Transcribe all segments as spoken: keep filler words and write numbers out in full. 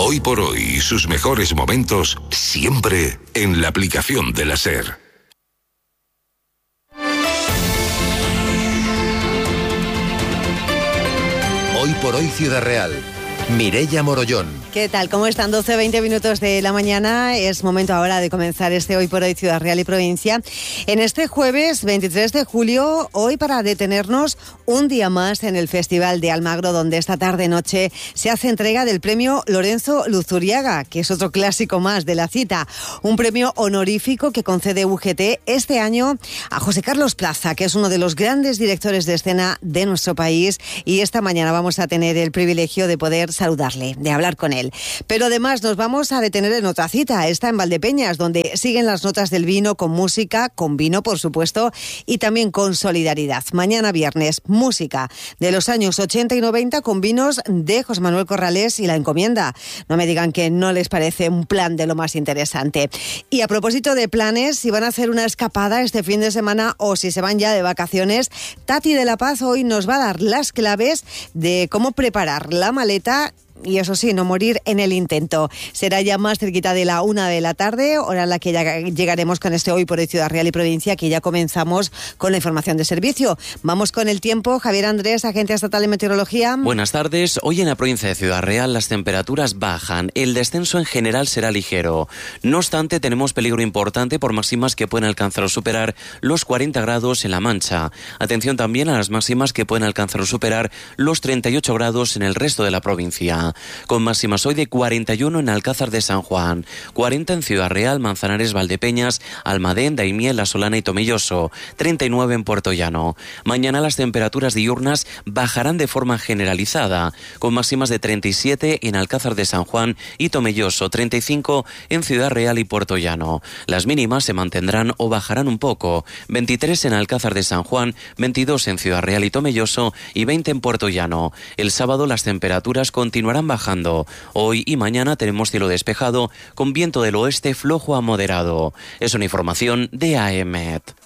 Hoy por hoy y sus mejores momentos siempre en la aplicación de la SER. Hoy por hoy Ciudad Real. Mireia Morollón. ¿Qué tal? ¿Cómo están? doce, veinte minutos de la mañana. Es momento ahora de comenzar este Hoy por Hoy Ciudad Real y Provincia. En este jueves veintitrés de julio, hoy para detenernos un día más en el Festival de Almagro, donde esta tarde-noche se hace entrega del premio Lorenzo Luzuriaga, que es otro clásico más de la cita. Un premio honorífico que concede U G T este año a José Carlos Plaza, que es uno de los grandes directores de escena de nuestro país. Y esta mañana vamos a tener el privilegio de poder saludarle, de hablar con él. Pero además nos vamos a detener en otra cita, está en Valdepeñas, donde siguen las notas del vino con música, con vino por supuesto, y también con solidaridad. Mañana viernes, música de los años ochenta y noventa con vinos de José Manuel Corrales y La Encomienda. No me digan que no les parece un plan de lo más interesante. Y a propósito de planes, si van a hacer una escapada este fin de semana o si se van ya de vacaciones, Tati de la Paz hoy nos va a dar las claves de cómo preparar la maleta y eso sí, no morir en el intento. Será ya más cerquita de la una de la tarde, hora en la que ya llegaremos con este Hoy por Hoy Ciudad Real y Provincia, que ya comenzamos con la información de servicio. Vamos con el tiempo. Javier Andrés, Agencia Estatal de Meteorología. Buenas tardes. Hoy en la provincia de Ciudad Real las temperaturas bajan. El descenso en general será ligero. No obstante, tenemos peligro importante por máximas que pueden alcanzar o superar los cuarenta grados en La Mancha. Atención también a las máximas que pueden alcanzar o superar los treinta y ocho grados en el resto de la provincia. Con máximas hoy de cuarenta y uno en Alcázar de San Juan, cuarenta en Ciudad Real, Manzanares, Valdepeñas, Almadén, Daimiel, La Solana y Tomelloso, treinta y nueve en Puerto Llano. Mañana las temperaturas diurnas bajarán de forma generalizada, con máximas de treinta y siete en Alcázar de San Juan y Tomelloso, treinta y cinco en Ciudad Real y Puerto Llano. Las mínimas se mantendrán o bajarán un poco, veintitrés en Alcázar de San Juan, veintidós en Ciudad Real y Tomelloso y veinte en Puerto Llano. El sábado las temperaturas continuarán bajando. Hoy y mañana tenemos cielo despejado con viento del oeste flojo a moderado. Es una información de A E M E T.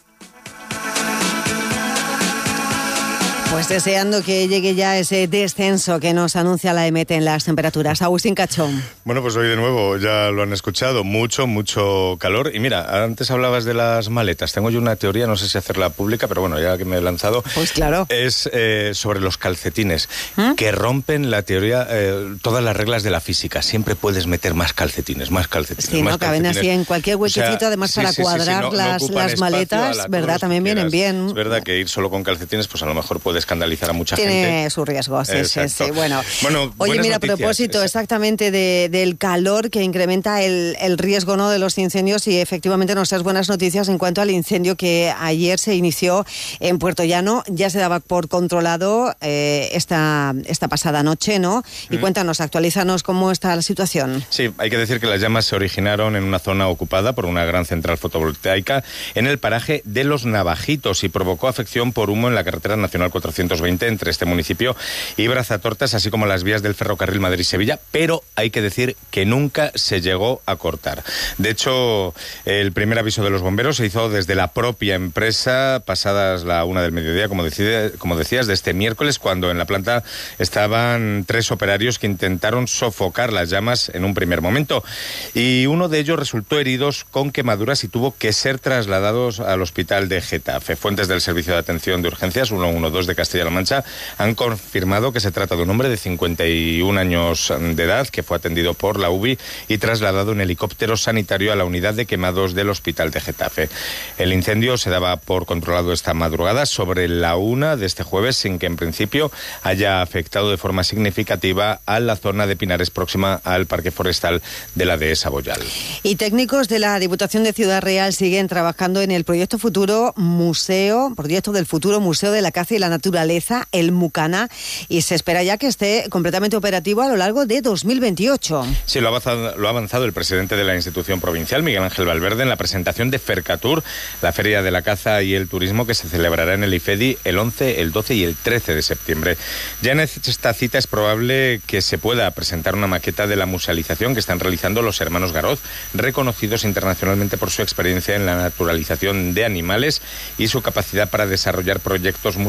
Pues deseando que llegue ya ese descenso que nos anuncia la E M E T en las temperaturas. Agustín Cachón. Bueno, pues hoy de nuevo, ya lo han escuchado, mucho, mucho calor. Y mira, antes hablabas de las maletas. Tengo yo una teoría, no sé si hacerla pública, pero bueno, ya que me he lanzado. Pues claro. Es eh, sobre los calcetines, ¿Mm? que rompen la teoría, eh, todas las reglas de la física. Siempre puedes meter más calcetines, más calcetines, sí, más no, caben así en cualquier huequecito, o sea, además sí, para sí, cuadrar sí, sí, no, las, no las maletas, la, ¿verdad? También vienen bien. Es verdad que ir solo con calcetines, pues a lo mejor puede escandalizar a mucha Tiene gente. Tiene su riesgo, sí, sí, sí. Bueno, bueno oye, mira, a propósito es... exactamente de, del calor que incrementa el, el riesgo, ¿no?, de los incendios, y efectivamente nos das buenas noticias en cuanto al incendio que ayer se inició en Puerto Llano. Ya se daba por controlado eh, esta, esta pasada noche, ¿no? Y mm. cuéntanos, actualízanos cómo está la situación. Sí, hay que decir que las llamas se originaron en una zona ocupada por una gran central fotovoltaica en el paraje de Los Navajitos y provocó afección por humo en la carretera nacional cuatrocientos veinte entre este municipio y Brazatortas, así como las vías del ferrocarril Madrid-Sevilla, pero hay que decir que nunca se llegó a cortar. De hecho, el primer aviso de los bomberos se hizo desde la propia empresa, pasadas la una del mediodía, como, decide, como decías, de este miércoles, cuando en la planta estaban tres operarios que intentaron sofocar las llamas en un primer momento, y uno de ellos resultó herido con quemaduras y tuvo que ser trasladados al hospital de Getafe. Fuentes del Servicio de Atención de Urgencias ciento doce de Castilla-La Mancha han confirmado que se trata de un hombre de cincuenta y un años de edad que fue atendido por la U B I y trasladado en helicóptero sanitario a la unidad de quemados del hospital de Getafe. El incendio se daba por controlado esta madrugada sobre la una de este jueves, sin que en principio haya afectado de forma significativa a la zona de Pinares próxima al Parque Forestal de la dehesa Boyal. Y técnicos de la Diputación de Ciudad Real siguen trabajando en el proyecto futuro museo, proyecto del futuro Museo de la Caza y la Naturaleza, el Mucana, y se espera ya que esté completamente operativo a lo largo de dos mil veintiocho. Sí, lo ha avanzado, lo ha avanzado el presidente de la institución provincial, Miguel Ángel Valverde, en la presentación de Fercatur, la Feria de la Caza y el Turismo, que se celebrará en el IFEDI el once, el doce y el trece de septiembre. Ya en esta cita es probable que se pueda presentar una maqueta de la musealización que están realizando los hermanos Garoz, reconocidos internacionalmente por su experiencia en la naturalización de animales y su capacidad para desarrollar proyectos museísticos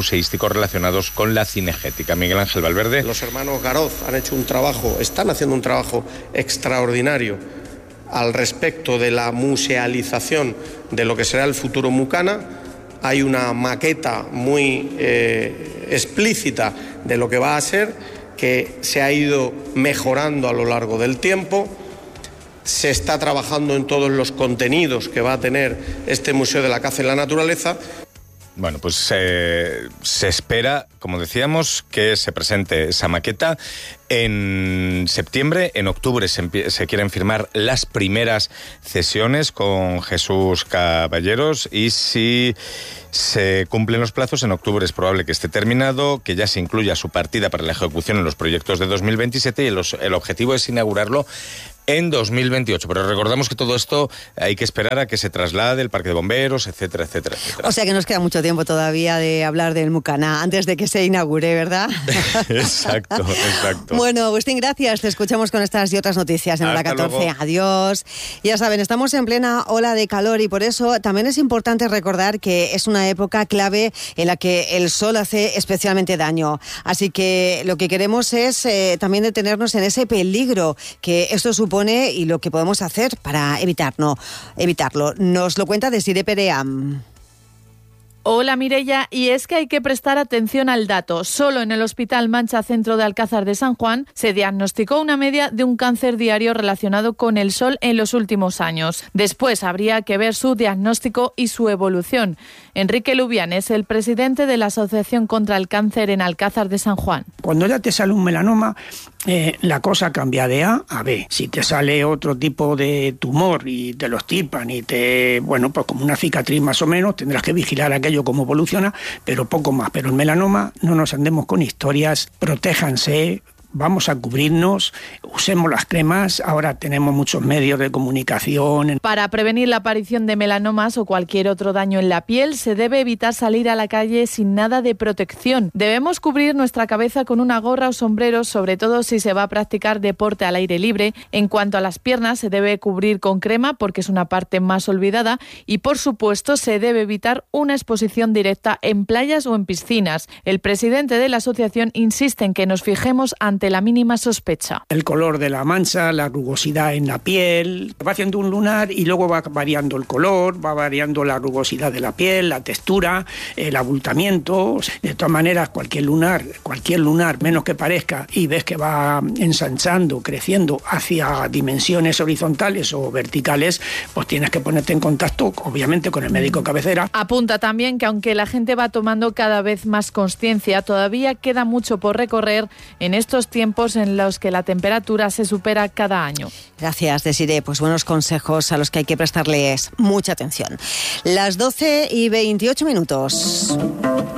técnicos relacionados con la cinegética. Miguel Ángel Valverde. Los hermanos Garoz han hecho un trabajo, están haciendo un trabajo extraordinario al respecto de la musealización de lo que será el futuro Mucana. Hay una maqueta muy eh, explícita de lo que va a ser, que se ha ido mejorando a lo largo del tiempo. Se está trabajando en todos los contenidos que va a tener este Museo de la Caza y la Naturaleza. Bueno, pues eh, se espera, como decíamos, que se presente esa maqueta en septiembre. En octubre se, se quieren firmar las primeras cesiones con Jesús Caballeros, y si se cumplen los plazos, en octubre es probable que esté terminado, que ya se incluya su partida para la ejecución en los proyectos de dos mil veintisiete, y los, el objetivo es inaugurarlo en dos mil veintiocho. Pero recordamos que todo esto hay que esperar a que se traslade el parque de bomberos, etcétera, etcétera, etcétera. O sea que nos queda mucho tiempo todavía de hablar del Mucana antes de que se inaugure, ¿verdad? Exacto, exacto. Bueno, Agustín, gracias. Te escuchamos con estas y otras noticias en Hora catorce. Luego. Adiós. Ya saben, estamos en plena ola de calor y por eso también es importante recordar que es una época clave en la que el sol hace especialmente daño. Así que lo que queremos es eh, también detenernos en ese peligro que esto supone y lo que podemos hacer para evitarlo. evitarlo. Nos lo cuenta Desiree Perea. Hola Mireia, y es que hay que prestar atención al dato. Solo en el Hospital Mancha Centro de Alcázar de San Juan se diagnosticó una media de un cáncer diario relacionado con el sol en los últimos años. Después habría que ver su diagnóstico y su evolución. Enrique Lubián es el presidente de la Asociación contra el Cáncer en Alcázar de San Juan. Cuando ya te sale un melanoma, eh, la cosa cambia de A a B. Si te sale otro tipo de tumor y te lo extirpan y te, bueno, pues como una cicatriz más o menos, tendrás que vigilar aquello cómo evoluciona, pero poco más. Pero el melanoma, no nos andemos con historias, protéjanse, vamos a cubrirnos, usemos las cremas, ahora tenemos muchos medios de comunicación. Para prevenir la aparición de melanomas o cualquier otro daño en la piel, se debe evitar salir a la calle sin nada de protección. Debemos cubrir nuestra cabeza con una gorra o sombrero, sobre todo si se va a practicar deporte al aire libre. En cuanto a las piernas, se debe cubrir con crema porque es una parte más olvidada y, por supuesto, se debe evitar una exposición directa en playas o en piscinas. El presidente de la asociación insiste en que nos fijemos ante la mínima sospecha. El color de la mancha, la rugosidad en la piel, va haciendo un lunar y luego va variando el color, va variando la rugosidad de la piel, la textura, el abultamiento. De todas maneras, cualquier lunar, cualquier lunar, menos que parezca, y ves que va ensanchando, creciendo hacia dimensiones horizontales o verticales, pues tienes que ponerte en contacto, obviamente, con el médico cabecera. Apunta también que aunque la gente va tomando cada vez más conciencia, todavía queda mucho por recorrer en estos tiempos en los que la temperatura se supera cada año. Gracias, Desiree. Pues buenos consejos a los que hay que prestarles mucha atención. Las doce y veintiocho minutos.